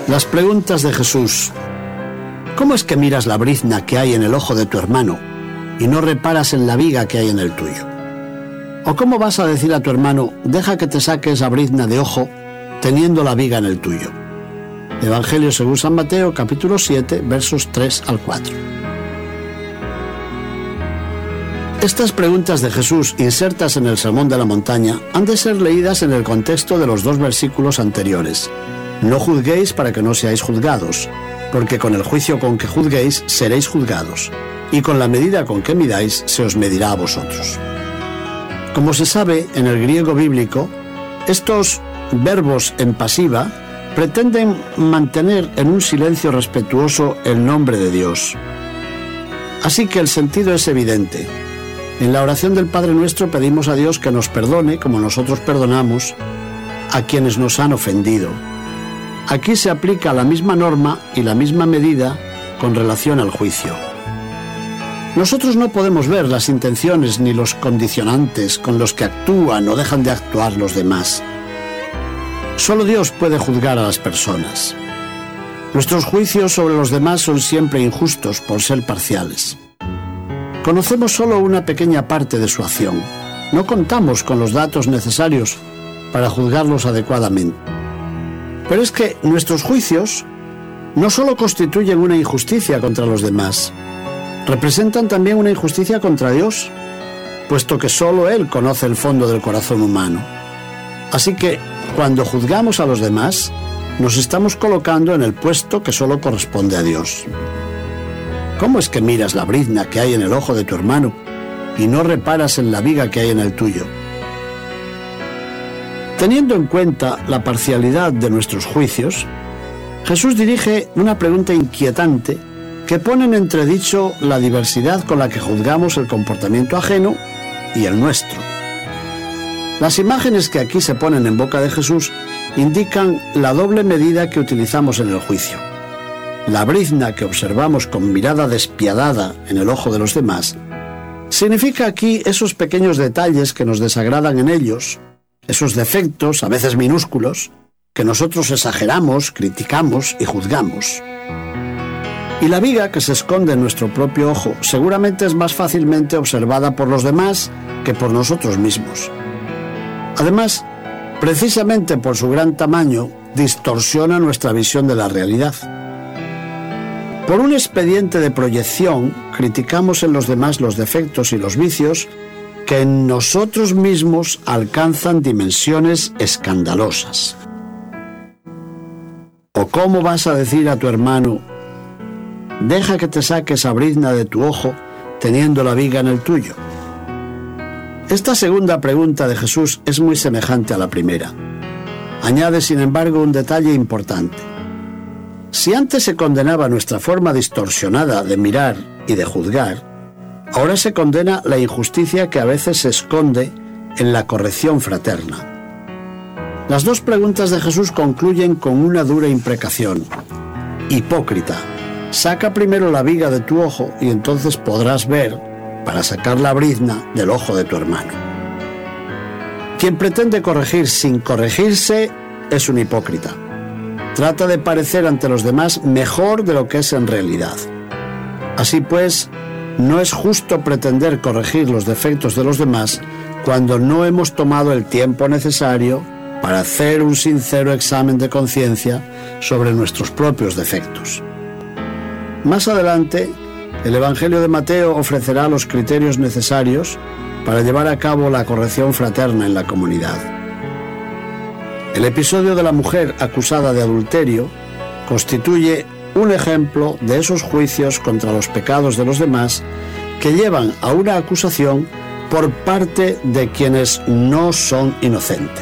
Las preguntas de Jesús. ¿Cómo es que miras la brizna que hay en el ojo de tu hermano y no reparas en la viga que hay en el tuyo? ¿O cómo vas a decir a tu hermano, deja que te saque esa brizna de ojo, teniendo la viga en el tuyo? Evangelio según San Mateo, capítulo 7, versos 3 al 4. Estas preguntas de Jesús, insertas en el Sermón de la Montaña, han de ser leídas en el contexto de los dos versículos anteriores. No juzguéis para que no seáis juzgados, porque con el juicio con que juzguéis seréis juzgados, y con la medida con que midáis se os medirá a vosotros. Como se sabe, en el griego bíblico, estos verbos en pasiva pretenden mantener en un silencio respetuoso el nombre de Dios. Así que el sentido es evidente. En la oración del Padre Nuestro pedimos a Dios que nos perdone como nosotros perdonamos a quienes nos han ofendido. Aquí se aplica la misma norma y la misma medida con relación al juicio. Nosotros no podemos ver las intenciones ni los condicionantes con los que actúan o dejan de actuar los demás. Solo Dios puede juzgar a las personas. Nuestros juicios sobre los demás son siempre injustos por ser parciales. Conocemos solo una pequeña parte de su acción. No contamos con los datos necesarios para juzgarlos adecuadamente. Pero es que nuestros juicios no solo constituyen una injusticia contra los demás, representan también una injusticia contra Dios, puesto que solo Él conoce el fondo del corazón humano. Así que, cuando juzgamos a los demás, nos estamos colocando en el puesto que solo corresponde a Dios. ¿Cómo es que miras la brizna que hay en el ojo de tu hermano y no reparas en la viga que hay en el tuyo? Teniendo en cuenta la parcialidad de nuestros juicios, Jesús dirige una pregunta inquietante que pone en entredicho la diversidad con la que juzgamos el comportamiento ajeno y el nuestro. Las imágenes que aquí se ponen en boca de Jesús indican la doble medida que utilizamos en el juicio. La brizna que observamos con mirada despiadada en el ojo de los demás significa aquí esos pequeños detalles que nos desagradan en ellos, esos defectos, a veces minúsculos, que nosotros exageramos, criticamos y juzgamos. Y la viga que se esconde en nuestro propio ojo seguramente es más fácilmente observada por los demás que por nosotros mismos. Además, precisamente por su gran tamaño, distorsiona nuestra visión de la realidad. Por un expediente de proyección, criticamos en los demás los defectos y los vicios que en nosotros mismos alcanzan dimensiones escandalosas. ¿O cómo vas a decir a tu hermano, deja que te saque esa brizna de tu ojo teniendo la viga en el tuyo? Esta segunda pregunta de Jesús es muy semejante a la primera. Añade, sin embargo, un detalle importante. Si antes se condenaba nuestra forma distorsionada de mirar y de juzgar, ahora se condena la injusticia que a veces se esconde en la corrección fraterna. Las dos preguntas de Jesús concluyen con una dura imprecación. Hipócrita, saca primero la viga de tu ojo y entonces podrás ver para sacar la brizna del ojo de tu hermano. Quien pretende corregir sin corregirse es un hipócrita. Trata de parecer ante los demás mejor de lo que es en realidad. Así pues, no es justo pretender corregir los defectos de los demás cuando no hemos tomado el tiempo necesario para hacer un sincero examen de conciencia sobre nuestros propios defectos. Más adelante, el Evangelio de Mateo ofrecerá los criterios necesarios para llevar a cabo la corrección fraterna en la comunidad. El episodio de la mujer acusada de adulterio constituye un ejemplo de esos juicios contra los pecados de los demás que llevan a una acusación por parte de quienes no son inocentes.